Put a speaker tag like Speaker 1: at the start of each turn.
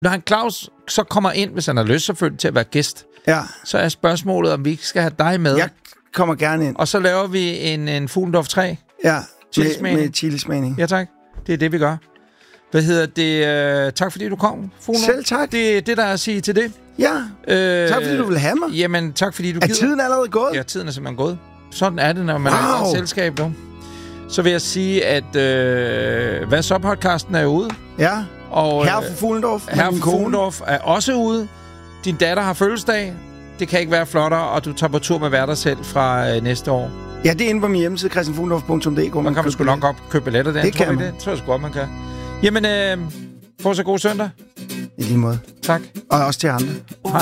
Speaker 1: Når han Claus så kommer ind, hvis han har lyst selvfølgelig til at være gæst, så er spørgsmålet, om vi ikke skal have dig med.
Speaker 2: Jeg kommer gerne ind.
Speaker 1: Og så laver vi en Fuglendorf 3.
Speaker 2: Ja,
Speaker 1: med
Speaker 2: chilismagning.
Speaker 1: Ja, tak. Det er det, vi gør. Hvad hedder det? Tak fordi du kom, Fuglendorf.
Speaker 2: Selv tak.
Speaker 1: Det er det, der er at sige til det.
Speaker 2: Ja, tak fordi du vil have mig.
Speaker 1: Jamen, tak fordi du gider.
Speaker 2: Er tiden allerede gået?
Speaker 1: Ja, tiden er simpelthen gået. Sådan er det, når man er i selskab nu. Så vil jeg sige, at Hvad så podcasten er ude.
Speaker 2: Ja,
Speaker 1: og
Speaker 2: Herre for Fuglendorf.
Speaker 1: Herre for Fuglendorf er også ude. Din datter har fødselsdag. Det kan ikke være flottere, og du tager på tur med at være dig selv fra næste år.
Speaker 2: Ja, det er inde på min hjemmeside, christianfuglendorf.dk.
Speaker 1: Man kan sgu nok købe billetter der.
Speaker 2: Det kan man.
Speaker 1: Det tror jeg sgu godt, man kan. Jamen, få så god søndag.
Speaker 2: I lige måde.
Speaker 1: Tak.
Speaker 2: Og også til andre.